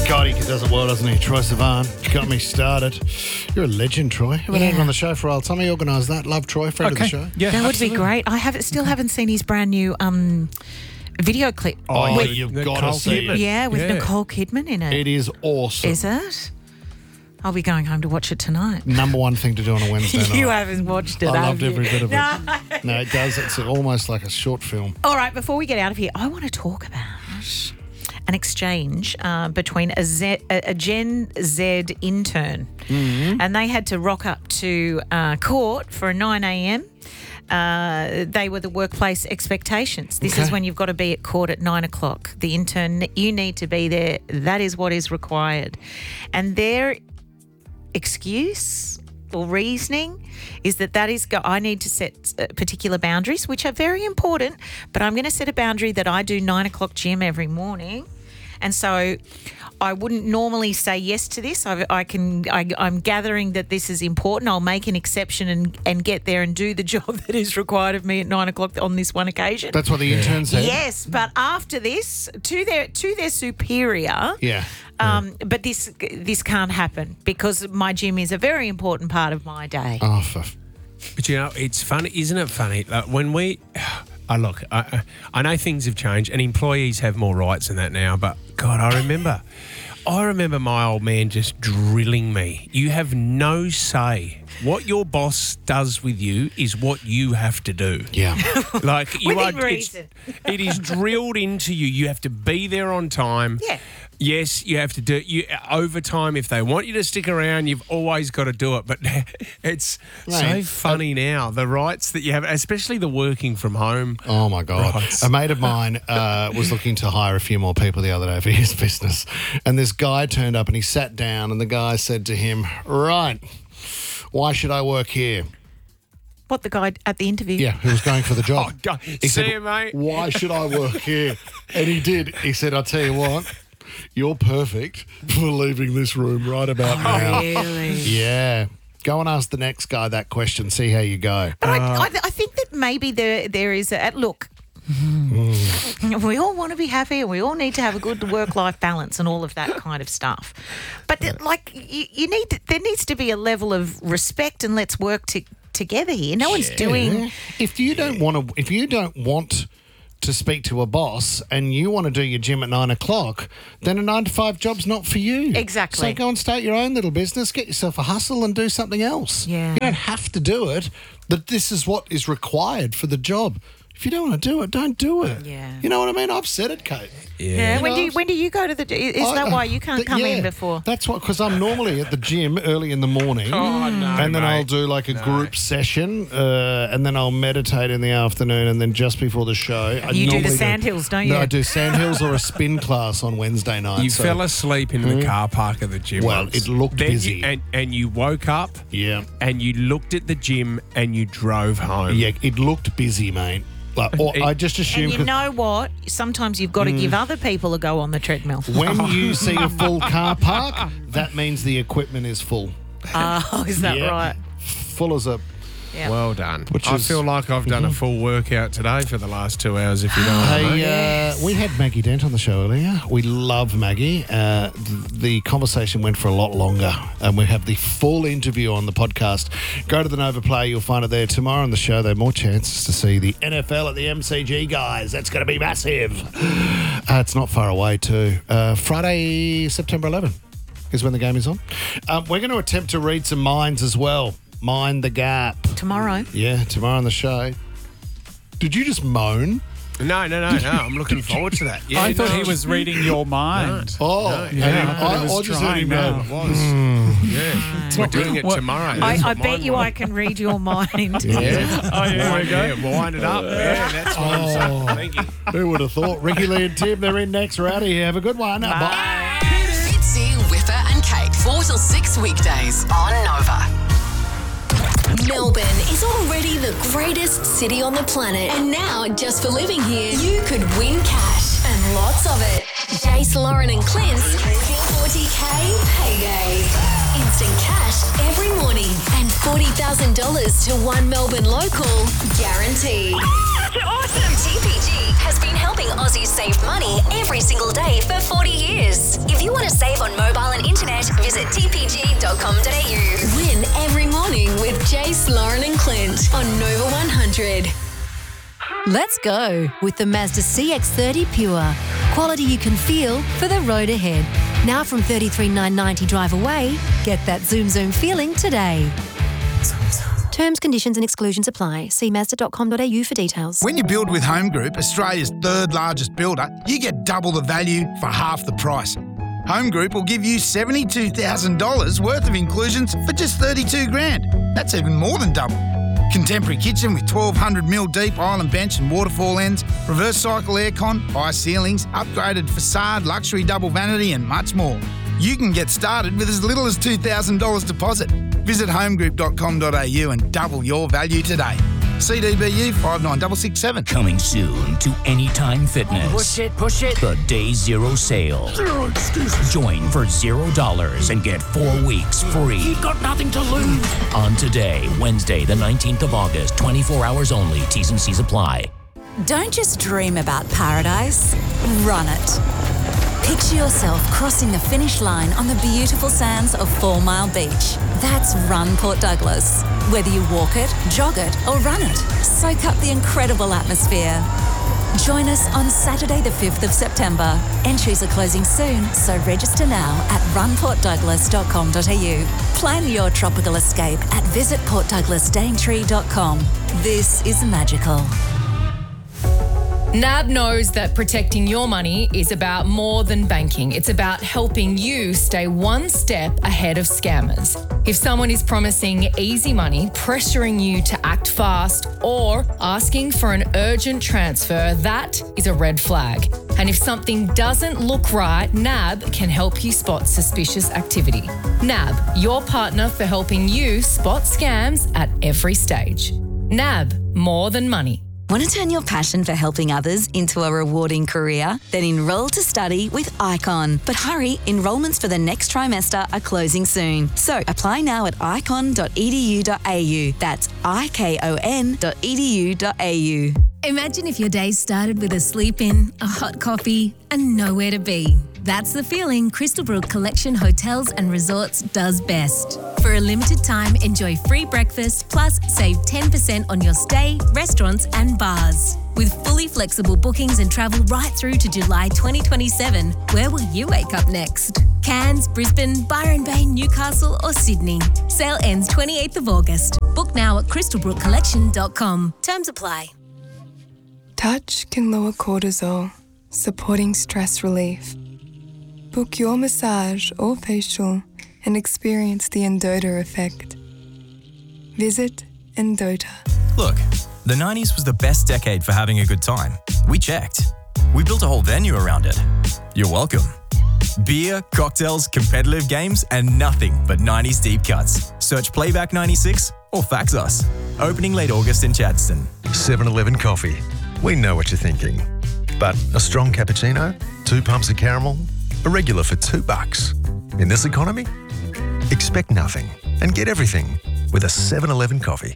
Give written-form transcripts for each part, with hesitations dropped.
God, he does it well, doesn't he? Troy Sivan got me started. You're a legend, Troy. Haven't had him on the show for a while. Tommy organised that. Love Troy, friend of the show. Yeah, that would be great. I still haven't seen his brand new video clip. Oh, you've got to see it. Yeah, with Nicole Kidman in it. It is awesome. Is it? I'll be going home to watch it tonight. Number one thing to do on a Wednesday night. You haven't watched it, I have loved you? every bit of it. No, it does. It's almost like a short film. All right, before we get out of here, I want to talk about an exchange between a Gen Z intern, and they had to rock up to court for a 9 a.m. They were the workplace expectations. This is when you've got to be at court at 9 o'clock. The intern, you need to be there. That is what is required. And their excuse or reasoning is that is I need to set particular boundaries, which are very important, but I'm going to set a boundary that I do 9 o'clock gym every morning. And so I wouldn't normally say yes to this. I'm gathering that this is important. I'll make an exception and get there and do the job that is required of me at 9 o'clock on this one occasion. That's what the intern said? Yes, but after this, to their superior. Yeah. But this can't happen because my gym is a very important part of my day. Oh, But, it's funny, isn't it funny? Like when we... look, I know things have changed and employees have more rights than that now, but, God, I remember my old man just drilling me. You have no say. What your boss does with you is what you have to do. Yeah. Within reason. It is drilled into you. You have to be there on time. Yeah. Yes, you have to do it. Overtime, if they want you to stick around, you've always got to do it. But it's so funny now, the rights that you have, especially the working from home. Oh, my God. Rights. A mate of mine was looking to hire a few more people the other day for his business. And this guy turned up and he sat down and the guy said to him, right, why should I work here? What, the guy at the interview? Yeah, who was going for the job. Oh, God. See you, mate. Why should I work here? And he did. He said, I'll tell you what, you're perfect for leaving this room right about now. Really? Yeah. Go and ask the next guy that question, see how you go. But I think that maybe there is a look. We all want to be happy and we all need to have a good work-life balance and all of that kind of stuff. But there needs to be a level of respect and let's work together here. No one's doing... If you don't want to speak to a boss and you want to do your gym at 9 o'clock, then a 9 to 5 job's not for you. Exactly. So go and start your own little business, get yourself a hustle and do something else. Yeah. You don't have to do it, but this is what is required for the job. If you don't want to do it, don't do it. Yeah. You know what I mean? I've said it, Kate. Yeah. When do you go to the... Is that why you can't come in before? That's what, because I'm normally at the gym early in the morning. Oh, no, and then mate. I'll do like a group session and then I'll meditate in the afternoon and then just before the show. You do the sandhills, don't you? No, I do sandhills or a spin class on Wednesday night. You fell asleep in the car park of the gym Well, once. it looked Then busy. And you woke up Yeah. and you looked at the gym and you drove home. Yeah, it looked busy, mate. I just assume... And you know what? Sometimes you've got to give other people a go on the treadmill. when you see a full car park, that means the equipment is full. Oh, is that Yeah. right? Full as a... Yeah. Well done. Which I is- feel like I've done a full workout today for the last 2 hours, if you know what I mean. Hey, we had Maggie Dent on the show earlier. We love Maggie. The conversation went for a lot longer, and we have the full interview on the podcast. Go to the Nova Play. You'll find it there. Tomorrow on the show, there are more chances to see the NFL at the MCG, guys. That's going to be massive. It's not far away, too. Friday, September 11 is when the game is on. We're going to attempt to read some minds as well. Mind the Gap. Tomorrow. Yeah, tomorrow on the show. Did you just moan? No. I'm looking forward to that. Yeah, I thought he was reading your mind. Oh, Yeah, I was just heard trying him now. go. It was. Yeah. We're doing it tomorrow. That's I what bet mine you was. I can read your mind. Yeah. Oh, here we go. Yeah, wind it up. Yeah, that's what I'm saying. Thank you. Who would have thought? Ricky Lee and Tim, they're in next. We're out of here. Have a good one. Bye. Fitzy, Whipper and Kate, 4 till 6 weekdays on Nova. Melbourne is already the greatest city on the planet. And now, just for living here, you could win cash and lots of it. Jace, Lauren and Clint's 40K payday. Instant cash every morning and $40,000 to one Melbourne local guaranteed. That's awesome! TPG has been helping Aussies save money every single day for 40 years. If you want to save on Let's go with the Mazda CX-30 Pure. Quality you can feel for the road ahead. Now from $33,990 drive away, get that zoom feeling today. Terms, conditions and exclusions apply. See Mazda.com.au for details. When you build with Home Group, Australia's third largest builder, you get double the value for half the price. Home Group will give you $72,000 worth of inclusions for just $32,000. That's even more than double. Contemporary kitchen with 1,200mm deep island bench and waterfall ends, reverse cycle aircon, high ceilings, upgraded facade, luxury double vanity and much more. You can get started with as little as $2,000 deposit. Visit homegroup.com.au and double your value today. CDBU 59667. Coming soon to Anytime Fitness. Push it. The Day Zero sale. Zero excuses. Join for $0 and get 4 weeks free. You've got nothing to lose. On today, Wednesday, the 19th of August, 24 hours only. T's and C's apply. Don't just dream about paradise, run it. Picture yourself crossing the finish line on the beautiful sands of 4 Mile Beach. That's Run Port Douglas. Whether you walk it, jog it, or run it, soak up the incredible atmosphere. Join us on Saturday the 5th of September. Entries are closing soon, so register now at runportdouglas.com.au. Plan your tropical escape at visitportdouglasdaintree.com. This is magical. NAB knows that protecting your money is about more than banking. It's about helping you stay one step ahead of scammers. If someone is promising easy money, pressuring you to act fast, or asking for an urgent transfer, that is a red flag. And if something doesn't look right, NAB can help you spot suspicious activity. NAB, your partner for helping you spot scams at every stage. NAB, more than money. Want to turn your passion for helping others into a rewarding career? Then enrol to study with ICON. But hurry, enrolments for the next trimester are closing soon. So apply now at icon.edu.au. That's icon.edu.au. Imagine if your day started with a sleep in, a hot coffee, and nowhere to be. That's the feeling Crystalbrook Collection Hotels and Resorts does best. For a limited time, enjoy free breakfast plus save 10% on your stay, restaurants and bars. With fully flexible bookings and travel right through to July 2027, where will you wake up next? Cairns, Brisbane, Byron Bay, Newcastle or Sydney. Sale ends 28th of August. Book now at crystalbrookcollection.com. Terms apply. Touch can lower cortisol, supporting stress relief. Book your massage or facial and experience the Endota effect. Visit Endota. Look, the 90s was the best decade for having a good time. We checked. We built a whole venue around it. You're welcome. Beer, cocktails, competitive games, and nothing but 90s deep cuts. Search Playback 96 or fax us. Opening late August in Chadstone. 7-Eleven coffee. We know what you're thinking. But a strong cappuccino, 2 pumps of caramel, a regular for $2. In this economy, expect nothing and get everything with a 7-Eleven coffee.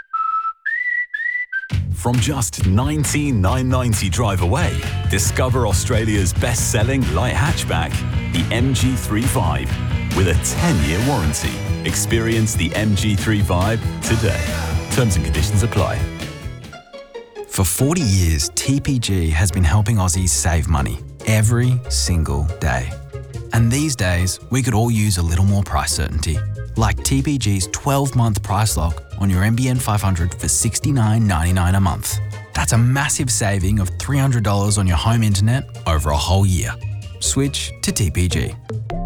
From just $19,990 drive away, discover Australia's best-selling light hatchback, the MG3 Vibe, with a 10-year warranty. Experience the MG3 Vibe today. Terms and conditions apply. For 40 years, TPG has been helping Aussies save money every single day. And these days, we could all use a little more price certainty, like TPG's 12-month price lock on your NBN 500 for $69.99 a month. That's a massive saving of $300 on your home internet over a whole year. Switch to TPG.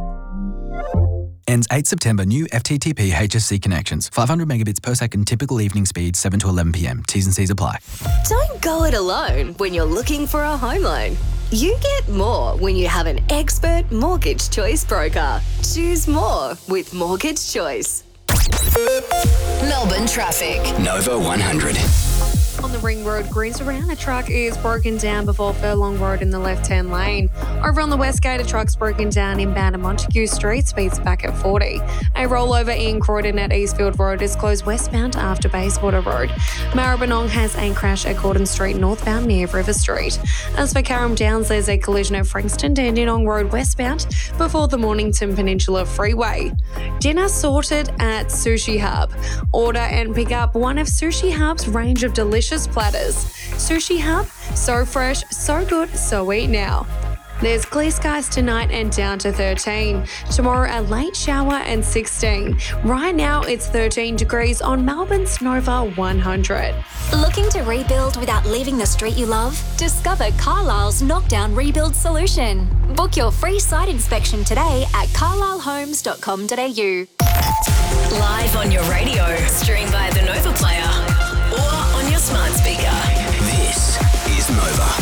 Ends 8 September. New FTTP HSC connections. 500 megabits per second. Typical evening speed 7 to 11 p.m. T's and C's apply. Don't go it alone when you're looking for a home loan. You get more when you have an expert mortgage choice broker. Choose more with Mortgage Choice. Melbourne traffic. Nova 100. On the Ring Road Greens-Around, a truck is broken down before Furlong Road in the left-hand lane. Over on the West Gate, a truck's broken down inbound to Montague Street, speeds back at 40. A rollover in Croydon at Eastfield Road is closed westbound after Bayswater Road. Maribyrnong has a crash at Gordon Street northbound near River Street. As for Carrum Downs, there's a collision at Frankston Dandenong Road westbound before the Mornington Peninsula Freeway. Dinner sorted at Sushi Hub. Order and pick up one of Sushi Hub's range of delicious delicious platters. Sushi Hub, so fresh, so good, so eat now. There's clear skies tonight and down to 13. Tomorrow a late shower and 16. Right now it's 13 degrees on Melbourne's Nova 100. Looking to rebuild without leaving the street you love? Discover Carlisle's knockdown rebuild solution. Book your free site inspection today at carlislehomes.com.au. Live on your radio, stream via the Nova Player or on your smart speaker. This is Nova.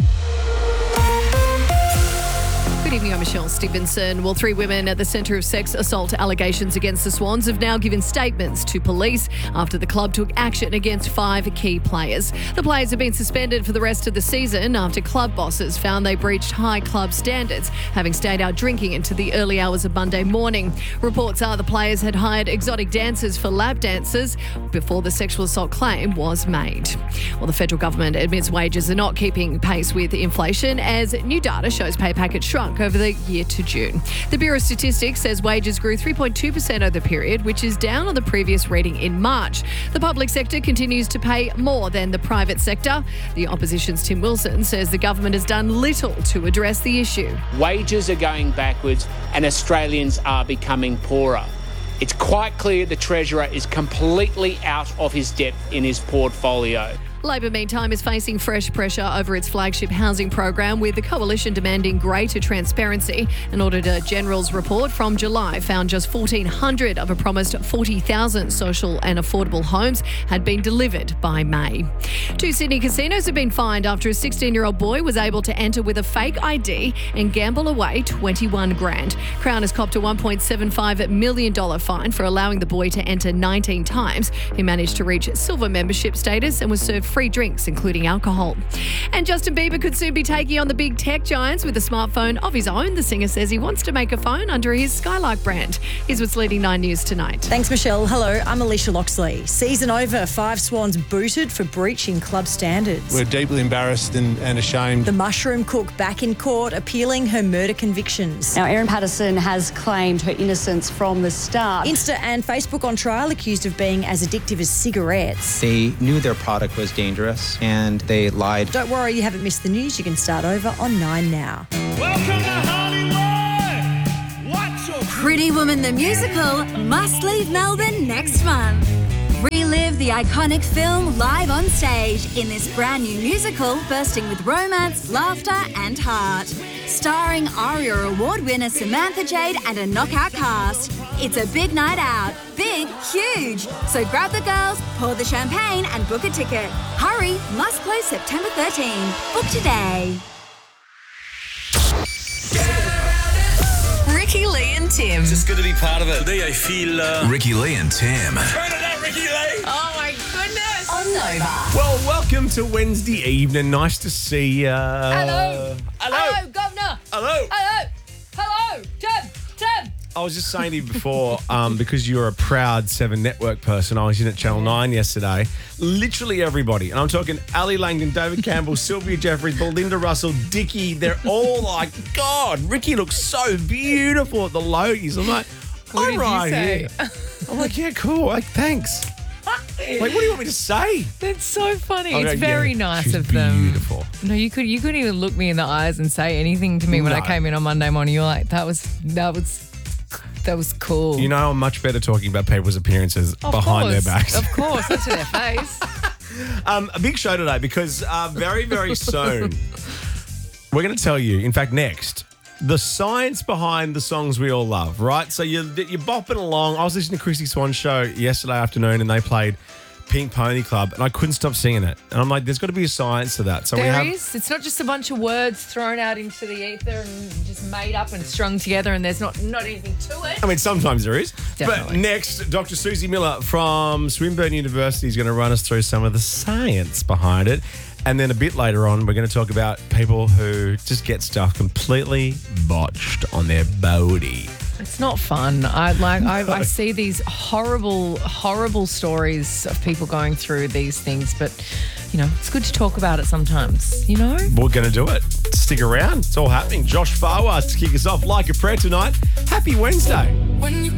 Good evening, I'm Michelle Stevenson. Well, 3 women at the centre of sex assault allegations against the Swans have now given statements to police after the club took action against 5 key players. The players have been suspended for the rest of the season after club bosses found they breached high club standards, having stayed out drinking into the early hours of Monday morning. Reports are the players had hired exotic dancers for lap dances before the sexual assault claim was made. Well, the federal government admits wages are not keeping pace with inflation as new data shows pay packets shrunk over the year to June. The Bureau of Statistics says wages grew 3.2% over the period, which is down on the previous reading in March. The public sector continues to pay more than the private sector. The opposition's Tim Wilson says the government has done little to address the issue. Wages are going backwards and Australians are becoming poorer. It's quite clear the Treasurer is completely out of his depth in his portfolio. Labor, meantime, is facing fresh pressure over its flagship housing program, with the coalition demanding greater transparency. An Auditor General's report from July found just 1,400 of a promised 40,000 social and affordable homes had been delivered by May. 2 Sydney casinos have been fined after a 16-year-old boy was able to enter with a fake ID and gamble away $21,000. Crown has copped a $1.75 million fine for allowing the boy to enter 19 times. He managed to reach silver membership status and was served free drinks, including alcohol. And Justin Bieber could soon be taking on the big tech giants with a smartphone of his own. The singer says he wants to make a phone under his Skylark brand. Here's what's leading 9 News tonight. Thanks, Michelle. Hello, I'm Alicia Loxley. Season over, 5 Swans booted for breaching club standards. We're deeply embarrassed and ashamed. The mushroom cook back in court appealing her murder convictions. Now, Erin Patterson has claimed her innocence from the start. Insta and Facebook on trial accused of being as addictive as cigarettes. They knew their product was dangerous and they lied. Don't worry, you haven't missed the news. You can start over on 9 now. Welcome to Hollywood! What's your Pretty Woman the Musical must leave Melbourne next month. Relive the iconic film live on stage in this brand new musical bursting with romance, laughter and heart. Starring ARIA Award winner Samantha Jade and a knockout cast. It's a big night out. Big, huge. So grab the girls, pour the champagne and book a ticket. Hurry, must close September 13. Book today. Ricky Lee and Tim. Just good to be part of it. Today I feel... Ricky Lee and Tim. Turn it up, Ricky Lee. Oh my goodness. On Nova. Well, welcome to Wednesday evening. Nice to see you. Hello. Hello, Governor. Hello. Hello. Hello. Tim. I was just saying to you before, because you're a proud 7 Network person, I was in at Channel 9 yesterday. Literally everybody, and I'm talking Ali Langdon, David Campbell, Sylvia Jeffries, Belinda Russell, Dickie, they're all like, God, Ricky looks so beautiful at the Logies. I'm like, What did you right say? here. I'm like, yeah, cool. Like, thanks. Like, what do you want me to say? That's so funny. I go, It's very yeah, nice she's of them. Beautiful. No, you couldn't even look me in the eyes and say anything to me when I No. came in on Monday morning. You were like, that was cool. You know, I'm much better talking about people's appearances behind their backs. Of course, not to their face. A big show today because very, very soon we're going to tell you, in fact, next, the science behind the songs we all love, right? So you're bopping along. I was listening to Chrissy Swan's show yesterday afternoon and they played Pink Pony Club and I couldn't stop singing it. And I'm like, there's got to be a science to that. So There is. It's not just a bunch of words thrown out into the ether and just made up and strung together and there's not anything to it. I mean, sometimes there is. Definitely. But next, Dr. Susie Miller from Swinburne University is going to run us through some of the science behind it. And then a bit later on, we're going to talk about people who just get stuff completely botched on their body. It's not fun. I see these horrible stories of people going through these things, but you know, it's good to talk about it sometimes, you know? We're going to do it. Stick around. It's all happening. Josh Farwar to kick us off like a prayer tonight. Happy Wednesday. When you